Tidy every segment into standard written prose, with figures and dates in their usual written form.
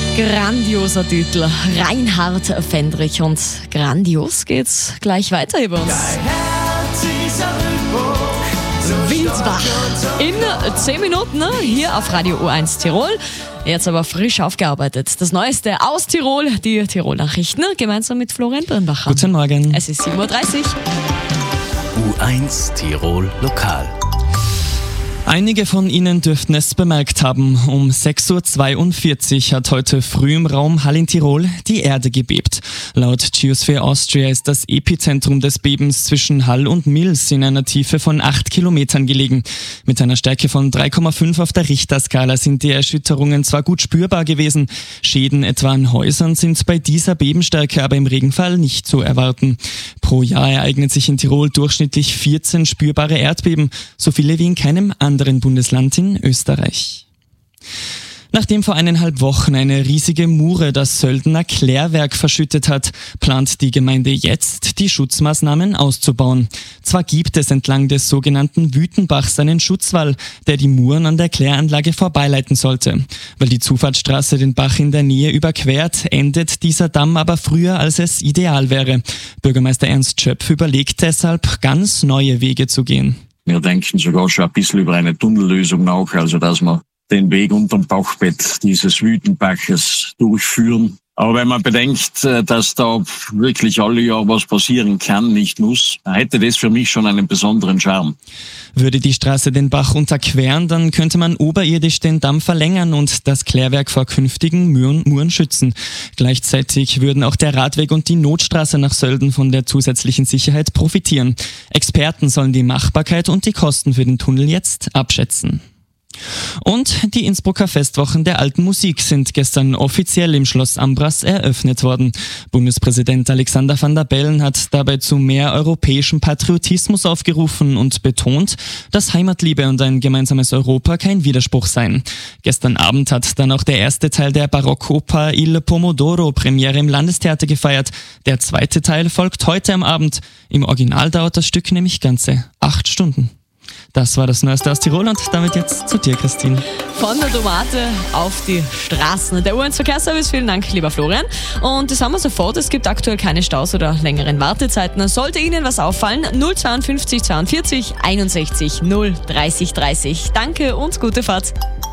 Grandioser Titel, Reinhard Fendrich, und grandios geht's gleich weiter hier bei uns. Windbach in 10 Minuten hier auf Radio U1 Tirol. Jetzt aber frisch aufgearbeitet. Das Neueste aus Tirol, die Tirol-Nachrichten, gemeinsam mit Florian Birnbacher. Guten Morgen. Es ist 7.30 Uhr. U1 Tirol Lokal. Einige von Ihnen dürften es bemerkt haben. Um 6.42 Uhr hat heute früh im Raum Hall in Tirol die Erde gebebt. Laut Geosphere Austria ist das Epizentrum des Bebens zwischen Hall und Mils in einer Tiefe von 8 Kilometern gelegen. Mit einer Stärke von 3,5 auf der Richterskala sind die Erschütterungen zwar gut spürbar gewesen. Schäden etwa an Häusern sind bei dieser Bebenstärke aber im Regenfall nicht zu erwarten. Pro Jahr ereignen sich in Tirol durchschnittlich 14 spürbare Erdbeben, so viele wie in keinem anderen Bundesland in Österreich. Nachdem vor 1,5 Wochen eine riesige Mure das Söldener Klärwerk verschüttet hat, plant die Gemeinde jetzt, die Schutzmaßnahmen auszubauen. Zwar gibt es entlang des sogenannten Wütenbachs einen Schutzwall, der die Muren an der Kläranlage vorbeileiten sollte. Weil die Zufahrtsstraße den Bach in der Nähe überquert, endet dieser Damm aber früher, als es ideal wäre. Bürgermeister Ernst Schöpf überlegt deshalb, ganz neue Wege zu gehen. Wir denken sogar schon ein bisschen über eine Tunnellösung nach, also dass wir den Weg unterm Bachbett dieses Wütenbaches durchführen. Aber wenn man bedenkt, dass da wirklich alle Jahr was passieren kann, nicht muss, hätte das für mich schon einen besonderen Charme. Würde die Straße den Bach unterqueren, dann könnte man oberirdisch den Damm verlängern und das Klärwerk vor künftigen Muren schützen. Gleichzeitig würden auch der Radweg und die Notstraße nach Sölden von der zusätzlichen Sicherheit profitieren. Experten sollen die Machbarkeit und die Kosten für den Tunnel jetzt abschätzen. Und die Innsbrucker Festwochen der alten Musik sind gestern offiziell im Schloss Ambras eröffnet worden. Bundespräsident Alexander Van der Bellen hat dabei zu mehr europäischem Patriotismus aufgerufen und betont, dass Heimatliebe und ein gemeinsames Europa kein Widerspruch seien. Gestern Abend hat dann auch der erste Teil der Barockoper Il Pomodoro Premiere im Landestheater gefeiert. Der zweite Teil folgt heute am Abend. Im Original dauert das Stück nämlich ganze 8 Stunden. Das war das Neueste aus Tirol und damit jetzt zu dir, Christine. Von der Tomate auf die Straßen. Der U1 Verkehrsservice, vielen Dank, lieber Florian. Und das haben wir sofort, es gibt aktuell keine Staus oder längeren Wartezeiten. Sollte Ihnen was auffallen, 052 42 61 0 30 30. Danke und gute Fahrt.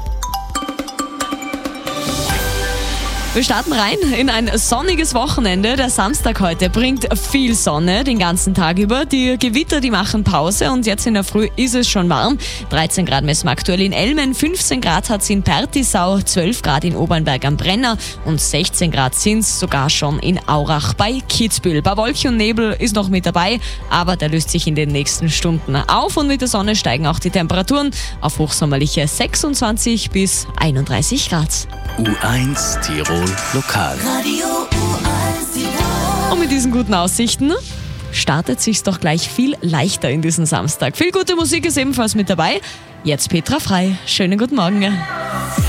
Wir starten rein in ein sonniges Wochenende. Der Samstag heute bringt viel Sonne den ganzen Tag über. Die Gewitter, die machen Pause und jetzt in der Früh ist es schon warm. 13 Grad messen wir aktuell in Elmen, 15 Grad hat es in Pertisau, 12 Grad in Obernberg am Brenner und 16 Grad sind es sogar schon in Aurach bei Kitzbühel. Bei Wolken und Nebel ist noch mit dabei, aber der löst sich in den nächsten Stunden auf und mit der Sonne steigen auch die Temperaturen auf hochsommerliche 26 bis 31 Grad. U1 Tirol Lokal. Radio U1 Tirol. Und mit diesen guten Aussichten startet sich's doch gleich viel leichter in diesen Samstag. Viel gute Musik ist ebenfalls mit dabei. Jetzt Petra Frei. Schönen guten Morgen.